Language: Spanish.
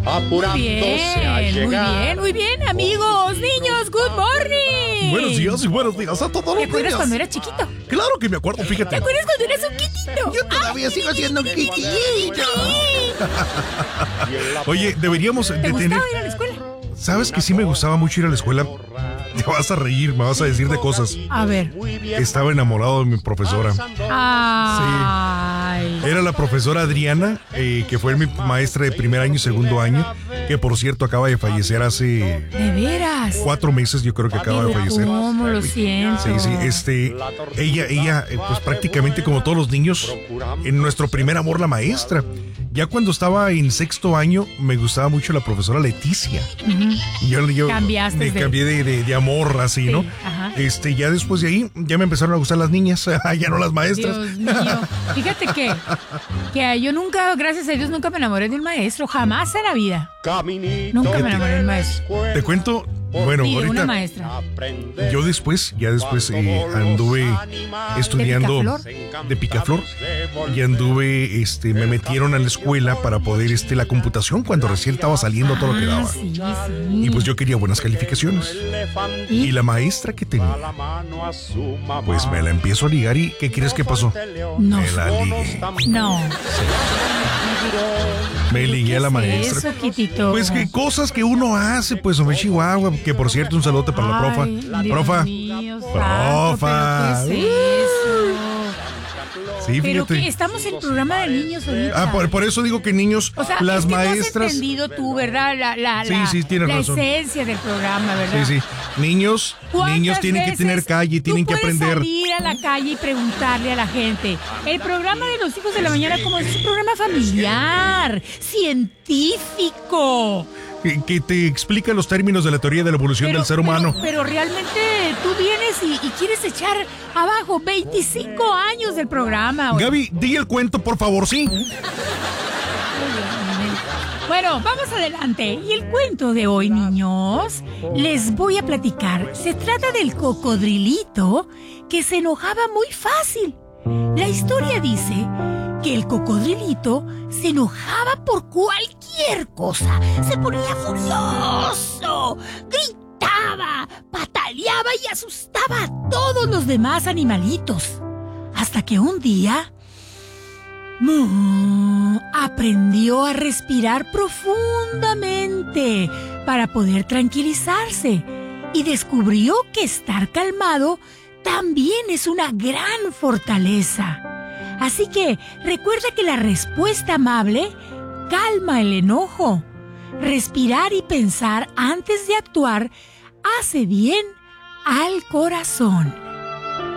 apurándose a llegar. Muy bien, amigos, niños, good morning. Buenos días y buenos días a todos los ¿Te acuerdas niños. cuando eras chiquito? Claro que me acuerdo, fíjate. ¿Te acuerdas cuando eras un quitito? Yo todavía sigo siendo un quitito. Oye, deberíamos de ¿Te tener... gustaba ir a la escuela? ¿Sabes que sí me gustaba mucho ir a la escuela? Te vas a reír, me vas a decir de cosas. A ver. Estaba enamorado de mi profesora. Ay. Era la profesora Adriana, que fue mi maestra de primer año y segundo año, que por cierto acaba de fallecer hace ¿De veras? 4 meses, yo creo que acaba de fallecer. ¿Cómo? Lo siento. Sí, ella, pues prácticamente como todos los niños, en nuestro primer amor, la maestra. Ya cuando estaba en sexto año, me gustaba mucho la profesora Leticia. Y yo Cambiaste me cambié de amor, así, Sí, ¿no? ajá. Ya después de ahí, ya me empezaron a gustar las niñas, ya no las maestras. Dios mío. Fíjate que yo nunca, gracias a Dios, nunca me enamoré de un maestro. Jamás en la vida. Nunca me enamoré de un maestro. Te cuento, bueno, Ni de una ahorita maestra. yo después anduve estudiando de picaflor y anduve, me metieron a la escuela para poder la computación cuando recién estaba saliendo todo lo que daba. Sí. Y pues yo quería buenas calificaciones. Y la maestra que tenía, pues me la empiezo a ligar y ¿qué crees que pasó? No. Me la ligué. No. Me ligué a la maestra. Eso, Quitito. Pues que cosas que uno hace, pues hombre, Chihuahua, que por cierto un saludo para la profa. Ay, Dios Profa. mío, santo, Profa. ¿pero qué es eso? Sí, Pero fíjate. que estamos en programa de niños ahorita. Por eso digo que niños, O sea, las es que maestras. No has entendido tú, ¿verdad? Sí, tienes la razón. esencia del programa, ¿verdad? Sí. Niños tienen que tener calle, tienen que aprender. Tú puedes salir a la calle y preguntarle a la gente. El programa de los hijos de la mañana, como es un programa familiar, científico. Que te explica los términos de la teoría de la evolución del ser humano. Pero realmente tú vienes y quieres echar abajo 25 años del programa. Oye. Gaby, di el cuento, por favor, sí. Bueno, vamos adelante. Y el cuento de hoy, niños, les voy a platicar. Se trata del cocodrilito que se enojaba muy fácil. La historia dice que el cocodrilito se enojaba por cualquier cosa. Se ponía furioso, gritaba, pataleaba y asustaba a todos los demás animalitos. Hasta que un día aprendió a respirar profundamente para poder tranquilizarse y descubrió que estar calmado también es una gran fortaleza. Así que recuerda que la respuesta amable calma el enojo. Respirar y pensar antes de actuar hace bien al corazón.